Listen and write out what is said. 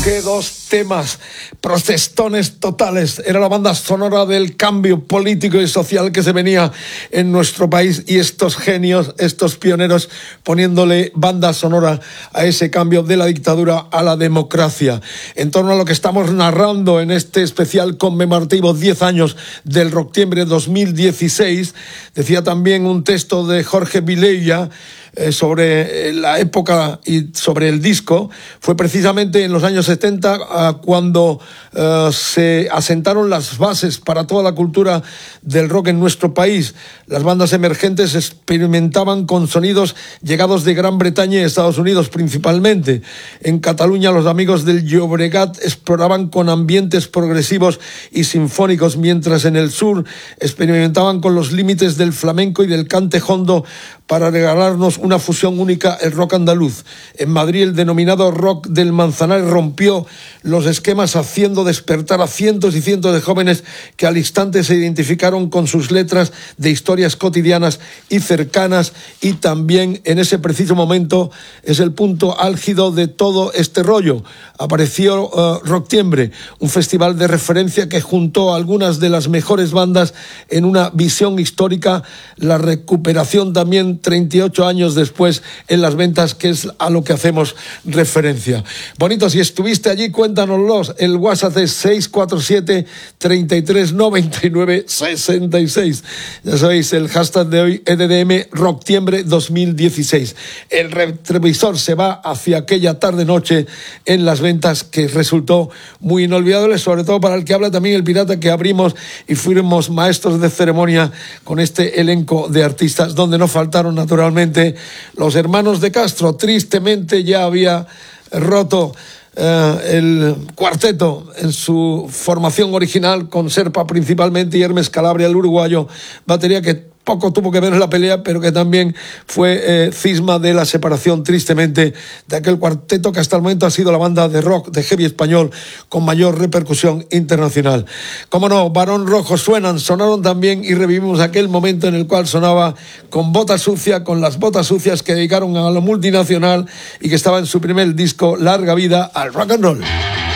qué dos temas, protestones totales. Era la banda sonora del cambio político y social que se venía en nuestro país, y estos genios, estos pioneros, poniéndole banda sonora a ese cambio de la dictadura a la democracia. En torno a lo que estamos narrando en este especial conmemorativo 10 años del Rocktiembre 2016, decía también un texto de Jorge Vilella sobre la época y sobre el disco. Fue precisamente en los años 70 cuando se asentaron las bases para toda la cultura del rock en nuestro país. Las bandas emergentes experimentaban con sonidos llegados de Gran Bretaña y Estados Unidos principalmente. En Cataluña los amigos del Llobregat exploraban con ambientes progresivos y sinfónicos, mientras en el sur experimentaban con los límites del flamenco y del cante hondo para regalarnos una fusión única, el rock andaluz. En Madrid el denominado rock del Manzanares rompió los esquemas, haciendo despertar a cientos y cientos de jóvenes que al instante se identificaron con sus letras de historias cotidianas y cercanas, y también en ese preciso momento es el punto álgido de todo este rollo. Apareció Rocktiembre, un festival de referencia que juntó a algunas de las mejores bandas en una visión histórica, la recuperación también 38 años después en las ventas, que es a lo que hacemos referencia. Bonito, si estuviste allí, cuéntanoslos. El WhatsApp es 647 33 99 66. Ya sabéis, el hashtag de hoy, EDDM Rocktiembre 2016. El retrovisor se va hacia aquella tarde-noche en las ventas, que resultó muy inolvidable, sobre todo para el que habla también el pirata, que abrimos y fuimos maestros de ceremonia con este elenco de artistas, donde no faltaron naturalmente los hermanos de Castro. Tristemente ya había roto el cuarteto en su formación original, con Serpa principalmente y Hermes Calabria, el uruguayo, batería, que poco tuvo que ver en la pelea, pero que también fue cisma de la separación, tristemente, de aquel cuarteto que hasta el momento ha sido la banda de rock, de heavy español con mayor repercusión internacional. Como no, Barón Rojo sonaron también, y revivimos aquel momento en el cual sonaba con Bota Sucia, con las botas sucias que dedicaron a lo multinacional y que estaba en su primer disco, Larga Vida al Rock and Roll.